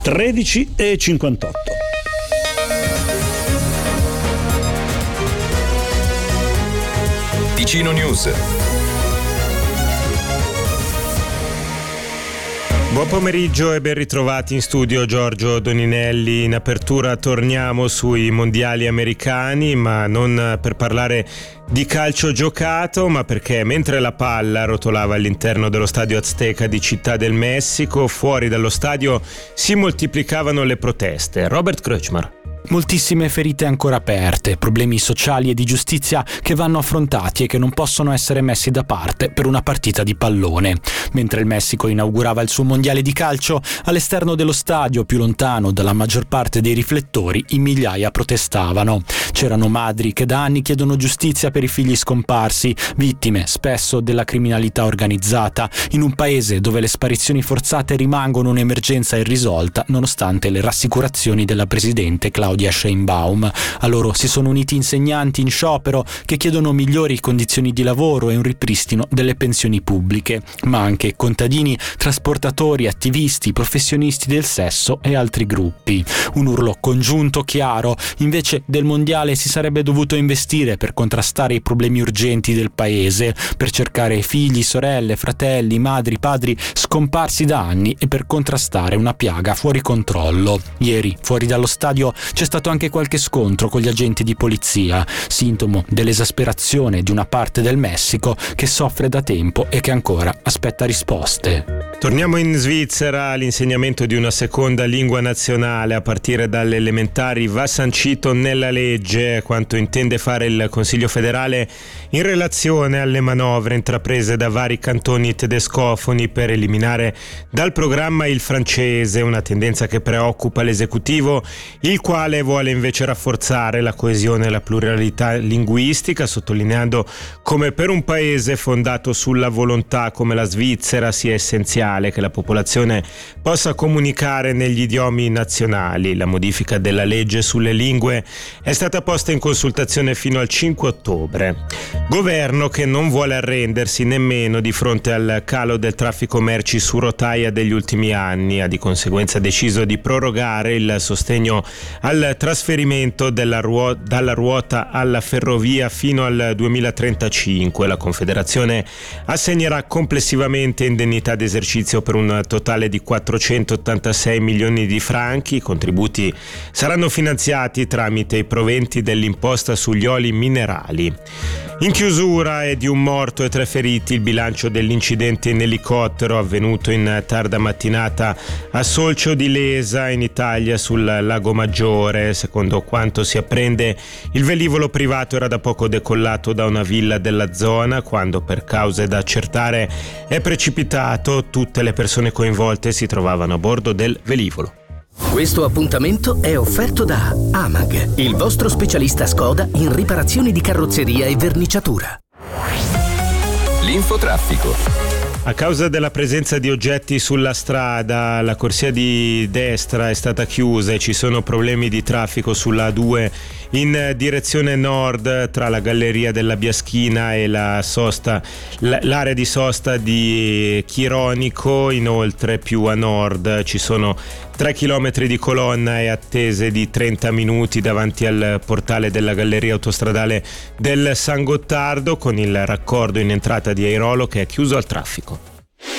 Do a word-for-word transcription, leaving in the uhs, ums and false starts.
tredici e cinquantotto. Ticino News. Buon pomeriggio e ben ritrovati in studio Giorgio Doninelli. In apertura torniamo sui mondiali americani, ma non per parlare di calcio giocato, ma perché mentre la palla rotolava all'interno dello stadio Azteca di Città del Messico, fuori dallo stadio si moltiplicavano le proteste. Robert Kröchmar. Moltissime ferite ancora aperte, problemi sociali e di giustizia che vanno affrontati e che non possono essere messi da parte per una partita di pallone. Mentre il Messico inaugurava il suo mondiale di calcio, all'esterno dello stadio, più lontano dalla maggior parte dei riflettori, in migliaia protestavano. C'erano madri che da anni chiedono giustizia per i figli scomparsi, vittime spesso della criminalità organizzata, in un paese dove le sparizioni forzate rimangono un'emergenza irrisolta nonostante le rassicurazioni della presidente Claudia Sheinbaum. A loro si sono uniti insegnanti in sciopero che chiedono migliori condizioni di lavoro e un ripristino delle pensioni pubbliche, ma anche contadini, trasportatori, attivisti, professionisti del sesso e altri gruppi. Un urlo congiunto chiaro. Invece del mondiale si sarebbe dovuto investire per contrastare i problemi urgenti del paese, per cercare figli, sorelle, fratelli, madri, padri scomparsi da anni e per contrastare una piaga fuori controllo. Ieri, fuori dallo stadio, c'è stato anche qualche scontro con gli agenti di polizia, sintomo dell'esasperazione di una parte del Messico che soffre da tempo e che ancora aspetta risposte. Torniamo in Svizzera. L'insegnamento di una seconda lingua nazionale a partire dalle elementari va sancito nella legge, quanto intende fare il Consiglio federale in relazione alle manovre intraprese da vari cantoni tedescofoni per eliminare dal programma il francese, una tendenza che preoccupa l'esecutivo, il quale vuole invece rafforzare la coesione e la pluralità linguistica, sottolineando come per un paese fondato sulla volontà come la Svizzera sia essenziale che la popolazione possa comunicare negli idiomi nazionali. La modifica della legge sulle lingue è stata posta in consultazione fino al cinque ottobre. Governo che non vuole arrendersi nemmeno di fronte al calo del traffico merci su rotaia degli ultimi anni, ha di conseguenza deciso di prorogare il sostegno al trasferimento della ruo- dalla ruota alla ferrovia fino al duemilatrentacinque. La Confederazione assegnerà complessivamente indennità d'esercizio per un totale di quattrocentottantasei milioni di franchi. I contributi saranno finanziati tramite i proventi dell'imposta sugli oli minerali. In chiusura è di un morto e tre feriti il bilancio dell'incidente in elicottero avvenuto in tarda mattinata a Solcio di Lesa in Italia sul Lago Maggiore. Secondo quanto si apprende, il velivolo privato era da poco decollato da una villa della zona quando, per cause da accertare, è precipitato. Tutte le persone coinvolte si trovavano a bordo del velivolo. Questo appuntamento è offerto da Amag, il vostro specialista Skoda in riparazioni di carrozzeria e verniciatura. L'infotraffico. A causa della presenza di oggetti sulla strada, la corsia di destra è stata chiusa e ci sono problemi di traffico sulla A due in direzione nord tra la galleria della Biaschina e la sosta, l'area di sosta di Chironico. Inoltre, più a nord ci sono tre chilometri di colonna e attese di trenta minuti davanti al portale della galleria autostradale del San Gottardo, con il raccordo in entrata di Airolo che è chiuso al traffico.